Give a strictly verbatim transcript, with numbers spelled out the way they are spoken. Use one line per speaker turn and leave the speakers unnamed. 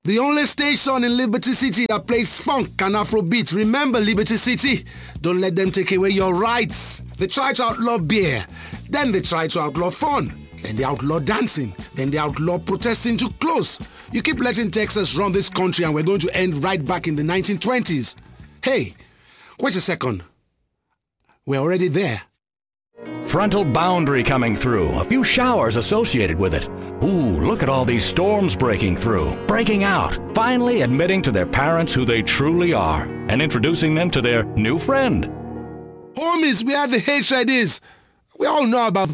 The only station in Liberty City that plays funk and Afrobeat. Remember Liberty City. Don't let them take away your rights. They try to outlaw beer. Then they try to outlaw fun. Then they outlaw dancing. Then they outlaw protesting to close. You keep letting Texas run this country and we're going to end right back in the nineteen twenties. Hey, wait a second. We're already there.
Frontal boundary coming through. A few showers associated with it. Ooh, look at all these storms breaking through, breaking out, finally admitting to their parents who they truly are, and introducing them to their new friend.
Homies, where the hatred is. We all know about